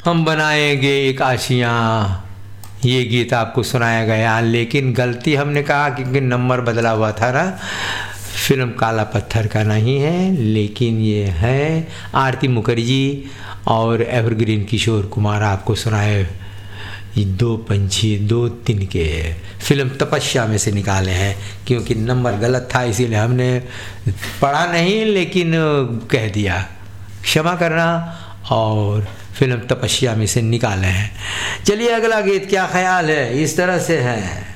हम बनाएंगे एक आशियाँ, ये गीत आपको सुनाया गया। लेकिन गलती हमने कहा क्योंकि नंबर बदला हुआ था ना, फिल्म काला पत्थर का नहीं है, लेकिन ये है आरती मुखर्जी और एवरग्रीन किशोर कुमार आपको सुनाए ये दो पंछी दो तिनके, फिल्म तपस्या में से निकाले हैं। क्योंकि नंबर गलत था इसीलिए हमने पढ़ा नहीं, लेकिन कह दिया, क्षमा करना। और फिल्म तपस्या में से निकाले हैं। चलिए अगला गीत क्या ख्याल है, इस तरह से है।